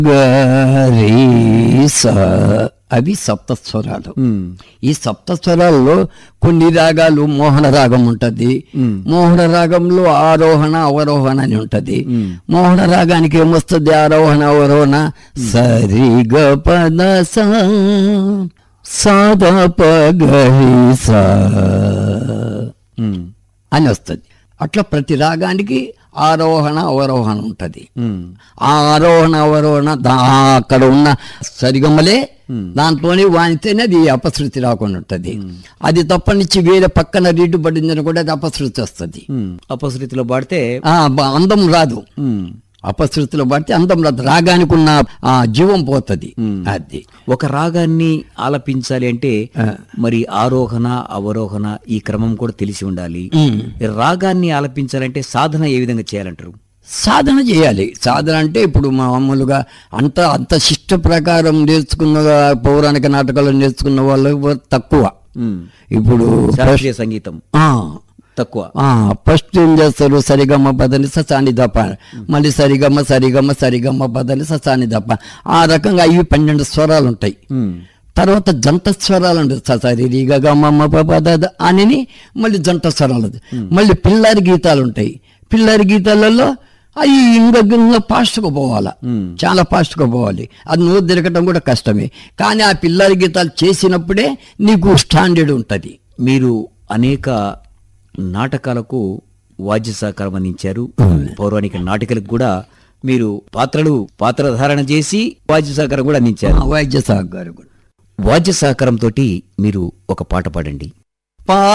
గరీస అవి సప్తస్వరాలు. ఈ సప్తస్వరాల్లో కొన్ని రాగాలు మోహన రాగం ఉంటది. మోహన రాగంలో ఆరోహణ అవరోహణ అని ఉంటది. మోహన రాగానికి ఏమొస్తుంది? ఆరోహణ అవరోహణ సరి గ పద సాద పగరీస అని వస్తుంది. అట్లా ప్రతి రాగానికి ఆరోహణ అవరోహణ ఉంటది. ఆ ఆరోహణ అవరోహణ అక్కడ ఉన్న సరిగమలే దాంట్లోనే వానితేనే అది అపశృతి రాకుండా ఉంటది. అది తప్పనిచ్చి వేరే పక్కన రీటు పడిందని కూడా అది అపశృతి వస్తుంది. అపశృతిలో పాడితే అందం రాదు. అపశృతిలో పడితే అందం రాదు. రాగానికి ఉన్న జీవం పోతుంది. అది ఒక రాగాన్ని ఆలపించాలి అంటే మరి ఆరోహణ అవరోహణ ఈ క్రమం కూడా తెలిసి ఉండాలి. రాగాన్ని ఆలపించాలంటే సాధన ఏ విధంగా చేయాలంటారు? సాధన చేయాలి. సాధన అంటే ఇప్పుడు మామూలుగా అంత శిష్ట ప్రకారం నేర్చుకున్న పౌరాణిక నాటకాలు నేర్చుకున్న వాళ్ళు తక్కువ. ఇప్పుడు శాస్త్రీయ సంగీతం తక్కువ. ఫస్ట్ ఏం చేస్తారు? సరిగమ్మ పదని ససాని దప్ప, మళ్ళీ సరిగమ్మ సరిగమ్మ సరిగమ్మ పదని ససాని దప్ప. ఆ రకంగా ఇవి 12 స్వరాలు ఉంటాయి. తర్వాత జంట స్వరాలు ఉంటాయి. ససరి రిగమ్మ పద అని మళ్ళీ జంట స్వరాలు. మళ్ళీ పిల్లారి గీతాలు ఉంటాయి. పిల్లారి గీతాలలో అవి ఇంకా ఫాస్ట్గా పోవాలా, చాలా ఫాస్ట్గా పోవాలి. అది నువ్వు తిరగటం కూడా కష్టమే. కానీ ఆ పిల్లారి గీతాలు చేసినప్పుడే నీకు స్టాండర్డ్ ఉంటుంది. మీరు అనేక నాటకాలకు వాద్య సహకారం అందించారు. పౌరాణిక నాటికలకు కూడా మీరు పాత్రధారణ చేసి వాద్య సహకారం కూడా అందించారు. వాద్య సహకారం వాద్య సహకారంతో మీరు ఒక పాట పాడండి.